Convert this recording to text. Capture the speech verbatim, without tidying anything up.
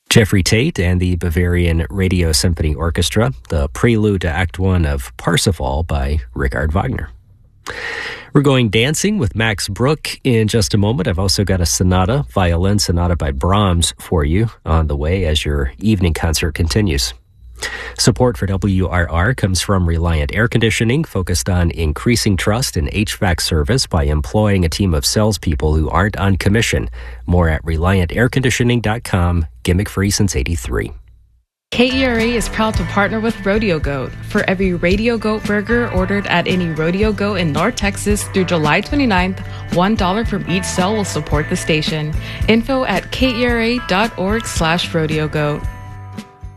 Jeffrey Tate and the Bavarian Radio Symphony Orchestra, the prelude to Act One of Parsifal by Richard Wagner. We're going dancing with Max Bruch in just a moment. I've also got a sonata, violin sonata by Brahms for you on the way as your evening concert continues. Support for W R R comes from Reliant Air Conditioning, focused on increasing trust in H V A C service by employing a team of salespeople who aren't on commission. More at reliant air conditioning dot com, gimmick free since eighty-three. K E R A is proud to partner with Rodeo Goat. For every Radio Goat burger ordered at any Rodeo Goat in North Texas through July twenty-ninth, one dollar from each sale will support the station. Info at K E R A dot org slash Rodeo Goat.